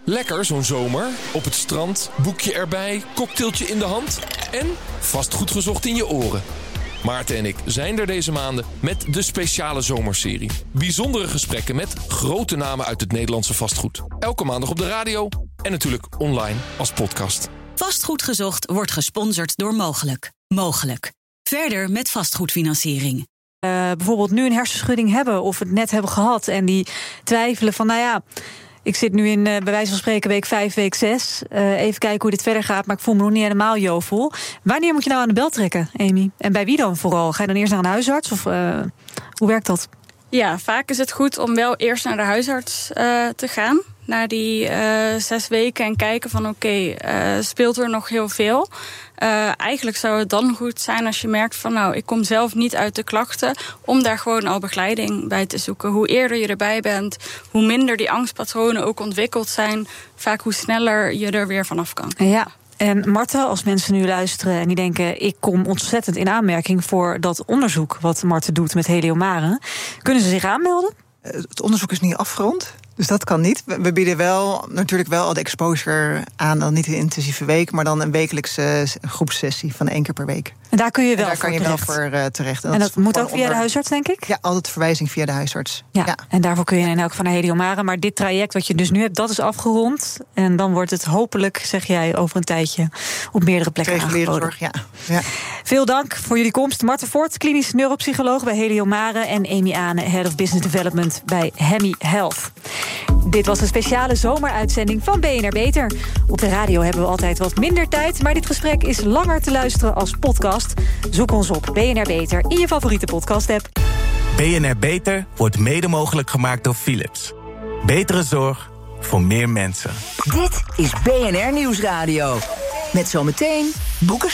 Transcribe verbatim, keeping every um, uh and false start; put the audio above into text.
Lekker zo'n zomer. Op het strand, boekje erbij, cocktailtje in de hand en vastgoed gezocht in je oren. Maarten en ik zijn er deze maanden met de speciale zomerserie. Bijzondere gesprekken met grote namen uit het Nederlandse vastgoed. Elke maandag op de radio en natuurlijk online als podcast. Vastgoed gezocht wordt gesponsord door Mogelijk. Mogelijk. Verder met vastgoedfinanciering. Uh, bijvoorbeeld nu een hersenschudding hebben of het net hebben gehad en die twijfelen van, nou ja, ik zit nu in, uh, bij wijze van spreken, week vijf, week zes. Uh, even kijken hoe dit verder gaat, maar ik voel me nog niet helemaal jovel. Wanneer moet je nou aan de bel trekken, Amy? En bij wie dan vooral? Ga je dan eerst naar een huisarts? Of uh, hoe werkt dat? Ja, vaak is het goed om wel eerst naar de huisarts uh, te gaan. Na die uh, zes weken en kijken van oké, okay, uh, speelt er nog heel veel? Uh, eigenlijk zou het dan goed zijn als je merkt van nou, ik kom zelf niet uit de klachten, om daar gewoon al begeleiding bij te zoeken. Hoe eerder je erbij bent, hoe minder die angstpatronen ook ontwikkeld zijn, vaak hoe sneller je er weer vanaf kan. Ja. En Marten, als mensen nu luisteren en die denken, ik kom ontzettend in aanmerking voor dat onderzoek wat Marten doet met Heliomare, kunnen ze zich aanmelden? Het onderzoek is niet afgerond, dus dat kan niet. We bieden wel natuurlijk wel al de exposure aan, dan niet een intensieve week, maar dan een wekelijkse groepssessie van één keer per week. En daar kun je wel daar voor kan je terecht. wel voor uh, terecht. En dat, en dat moet ook via onder... de huisarts, denk ik? Ja, altijd verwijzing via de huisarts. Ja, ja, en daarvoor kun je in elk geval naar Heliomare. Maar dit traject wat je dus nu hebt, dat is afgerond. En dan wordt het hopelijk, zeg jij, over een tijdje op meerdere plekken reguliere aangeboden. Zorg, ja. ja. Veel dank voor jullie komst. Marten Voort, klinisch neuropsycholoog bij Heliomare, en Amy Ane, Head of Business Development bij Hemi Health. Dit was een speciale zomeruitzending van B N R Beter. Op de radio hebben we altijd wat minder tijd, maar dit gesprek is langer te luisteren als podcast. Zoek ons op B N R Beter in je favoriete podcast-app. B N R Beter wordt mede mogelijk gemaakt door Philips. Betere zorg voor meer mensen. Dit is B N R Nieuwsradio. Met zometeen boeken.